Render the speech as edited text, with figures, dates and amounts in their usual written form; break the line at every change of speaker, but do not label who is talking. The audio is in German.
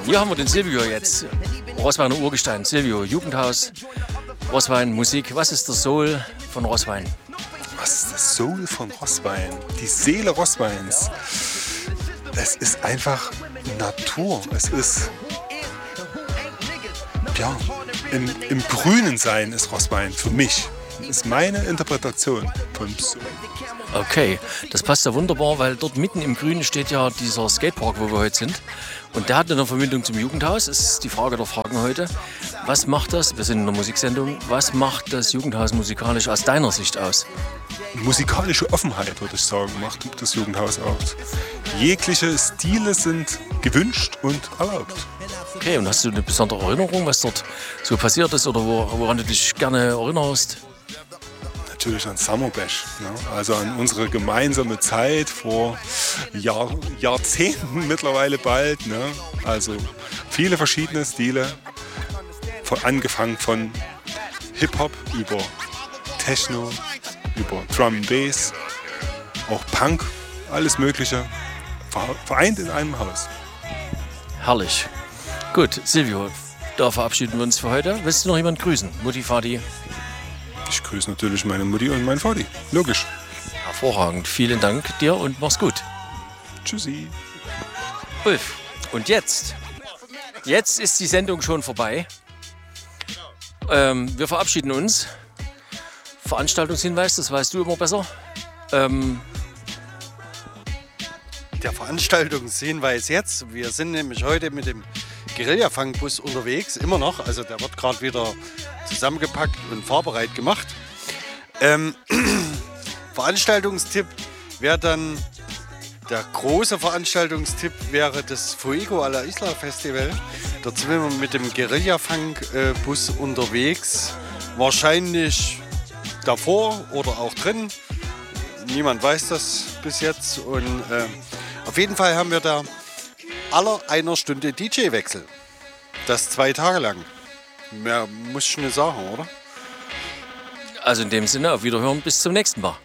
Hier haben wir den Silvio jetzt. Roßweiner Urgestein. Silvio, Jugendhaus, Roßwein, Musik. Was ist der Soul von Roßwein?
Was ist das Soul von Roßwein? Die Seele Roßweins. Es ist einfach Natur. Es ist, ja, im Grünen sein ist Roßwein für mich. Das ist meine Interpretation von Soul.
Okay, das passt ja wunderbar, weil dort mitten im Grünen steht ja dieser Skatepark, wo wir heute sind. Und der hat eine Verbindung zum Jugendhaus. Das ist die Frage der Fragen heute. Was macht das, wir sind in der Musiksendung, was macht das Jugendhaus musikalisch aus deiner Sicht aus?
Musikalische Offenheit, würde ich sagen, macht das Jugendhaus aus. Jegliche Stile sind gewünscht und erlaubt.
Okay, und hast du eine besondere Erinnerung, was dort so passiert ist oder woran du dich gerne erinnerst?
Natürlich an Summer Bash, ne? Also an unsere gemeinsame Zeit vor Jahrzehnten mittlerweile bald. Ne? Also viele verschiedene Stile, angefangen von Hip-Hop über Techno, über Drum and Bass, auch Punk, alles Mögliche, vereint in einem Haus.
Herrlich. Gut, Silvio, da verabschieden wir uns für heute. Willst du noch jemanden grüßen? Mutti, Vati?
Ich grüße natürlich meine Mutti und meinen Vati. Logisch.
Hervorragend. Vielen Dank dir und mach's gut.
Tschüssi.
Ulf, und jetzt? Jetzt ist die Sendung schon vorbei. Wir verabschieden uns. Veranstaltungshinweis, das weißt du immer besser.
Der Veranstaltungshinweis jetzt. Wir sind nämlich heute mit dem Guerilla-Fangbus unterwegs, immer noch. Also der wird gerade wieder zusammengepackt und fahrbereit gemacht. Veranstaltungstipp wäre dann, der große Veranstaltungstipp wäre das Fuego a la Isla Festival. Dort sind wir mit dem Guerilla-Fangbus unterwegs. Wahrscheinlich davor oder auch drin. Niemand weiß das bis jetzt. Und auf jeden Fall haben wir da aller einer Stunde DJ-Wechsel. Das 2 Tage lang. Mehr muss ich nicht sagen, oder?
Also in dem Sinne, auf Wiederhören, bis zum nächsten Mal.